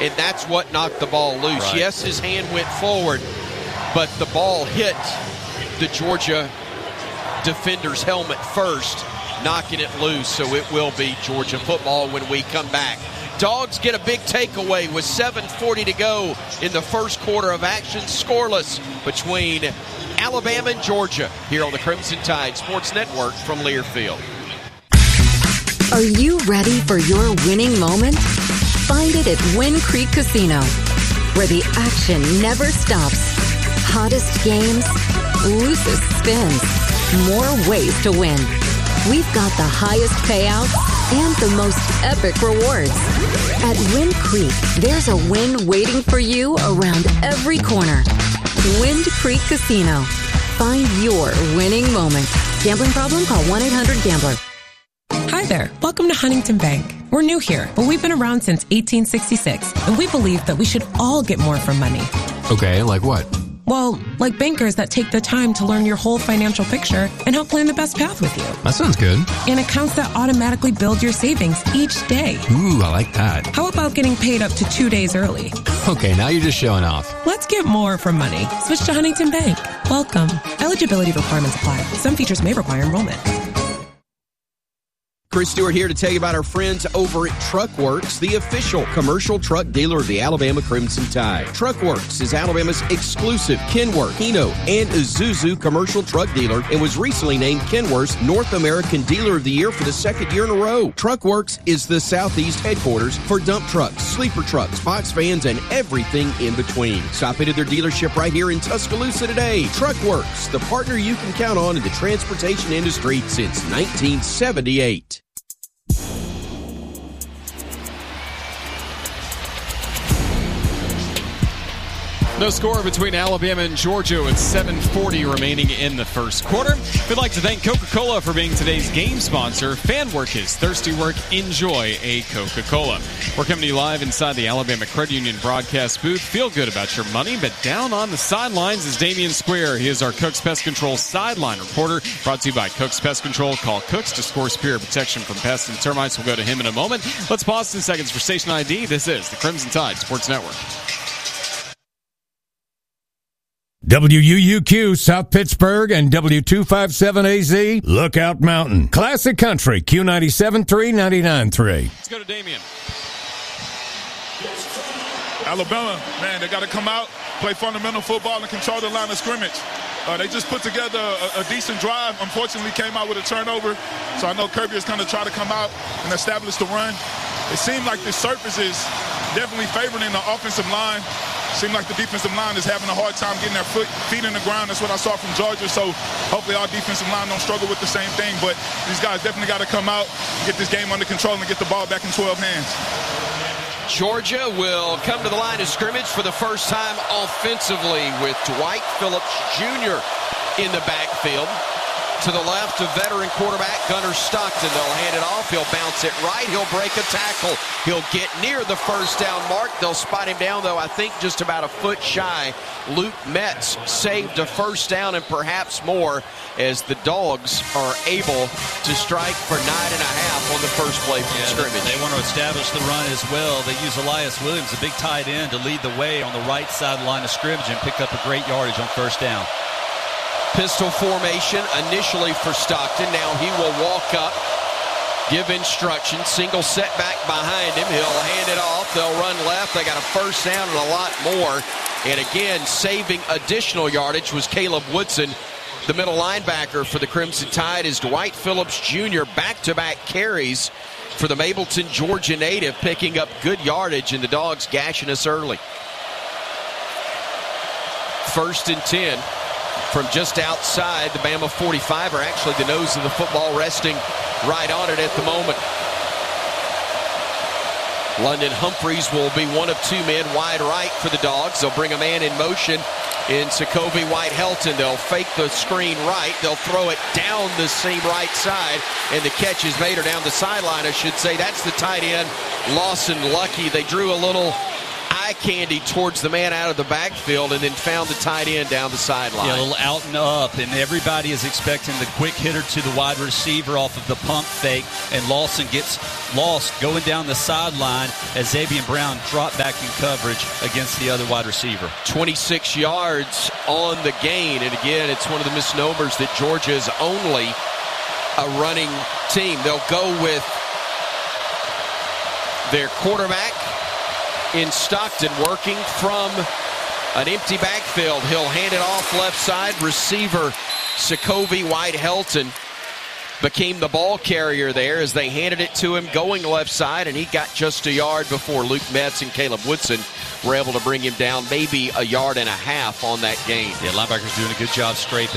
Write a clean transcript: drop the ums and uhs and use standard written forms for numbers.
and that's what knocked the ball loose. Right. Yes, his hand went forward, but the ball hit the Georgia defender's helmet first, knocking it loose, so it will be Georgia football when we come back. Dogs get a big takeaway with 7:40 to go in the first quarter of action, scoreless between Alabama and Georgia here on the Crimson Tide Sports Network from Learfield. Are you ready for your winning moment? Find it at Wind Creek Casino, where the action never stops. Hottest games, loosest spins, more ways to win. We've got the highest payouts and the most epic rewards. At Wind Creek, there's a win waiting for you around every corner. Wind Creek Casino. Find your winning moment. Gambling problem? Call 1-800-GAMBLER. Hi there. Welcome to Huntington Bank. We're new here, but we've been around since 1866, and we believe that we should all get more from money. Okay, like what? Well, like bankers that take the time to learn your whole financial picture and help plan the best path with you. That sounds good. And accounts that automatically build your savings each day. Ooh, I like that. How about getting paid up to 2 days early? Okay, now you're just showing off. Let's get more from money. Switch to Huntington Bank. Welcome. Eligibility requirements apply. Some features may require enrollment. Chris Stewart here to tell you about our friends over at Truckworks, the official commercial truck dealer of the Alabama Crimson Tide. Truckworks is Alabama's exclusive Kenworth, Hino, and Isuzu commercial truck dealer and was recently named Kenworth's North American Dealer of the Year for the second year in a row. Truckworks is the Southeast headquarters for dump trucks, sleeper trucks, box vans, and everything in between. Stop into their dealership right here in Tuscaloosa today. Truckworks, the partner you can count on in the transportation industry since 1978. No score between Alabama and Georgia with 7:40 remaining in the first quarter. We'd like to thank Coca-Cola for being today's game sponsor. Fan work is thirsty work. Enjoy a Coca-Cola. We're coming to you live inside the Alabama Credit Union broadcast booth. Feel good about your money, but down on the sidelines is Damian Square. He is our Cook's Pest Control sideline reporter, brought to you by Cook's Pest Control. Call Cook's to score superior protection from pests and termites. We'll go to him in a moment. Let's pause 10 seconds for station ID. This is the Crimson Tide Sports Network. WUUQ South Pittsburgh and W257AZ Lookout Mountain. Classic Country Q97.3, 99.3. Let's go to Damian. Alabama, man, they got to come out, play fundamental football, and control the line of scrimmage. They just put together a decent drive. Unfortunately, came out with a turnover. So I know Kirby is going to try to come out and establish the run. It seemed like the surface is definitely favoring the offensive line. Seemed like the defensive line is having a hard time getting their feet in the ground. That's what I saw from Georgia. So hopefully our defensive line don't struggle with the same thing. But these guys definitely got to come out, get this game under control, and get the ball back in 12 hands. Georgia will come to the line of scrimmage for the first time offensively with Dwight Phillips Jr. in the backfield. To the left of veteran quarterback Gunnar Stockton. They'll hand it off. He'll bounce it right. He'll break a tackle. He'll get near the first down mark. They'll spot him down, though, I think just about a foot shy. Luke Metz saved a first down and perhaps more as the Dogs are able to strike for 9.5 on the first play from scrimmage. They want to establish the run as well. They use Elias Williams, a big tight end, to lead the way on the right side line of scrimmage and pick up a great yardage on first down. Pistol formation initially for Stockton. Now he will walk up, give instructions. Single setback behind him. He'll hand it off. They'll run left. They got a first down and a lot more. And again, saving additional yardage was Caleb Woodson. The middle linebacker for the Crimson Tide is Dwight Phillips Jr. Back-to-back carries for the Mableton, Georgia native, picking up good yardage, and the Dogs gashing us early. 1st and 10. From just outside the Bama 45, or actually the nose of the football, resting right on it at the moment. London Humphreys will be one of two men wide right for the Dogs. They'll bring a man in motion in Sokovi White-Helton. They'll fake the screen right. They'll throw it down the seam right side, and the catch is made, or down the sideline, I should say. That's the tight end, Lawson Lucky. They drew a little eye candy towards the man out of the backfield and then found the tight end down the sideline. Yeah, a little out and up, and everybody is expecting the quick hitter to the wide receiver off of the pump fake, and Lawson gets lost going down the sideline as Xavier Brown dropped back in coverage against the other wide receiver. 26 yards on the gain, and again, it's one of the misnomers that Georgia is only a running team. They'll go with their quarterback in Stockton working from an empty backfield. He'll hand it off left side. Receiver Sokovie White-Helton became the ball carrier there as they handed it to him going left side, and he got just a yard before Luke Metz and Caleb Woodson were able to bring him down maybe a yard and a half on that gain. Yeah, linebackers doing a good job scraping.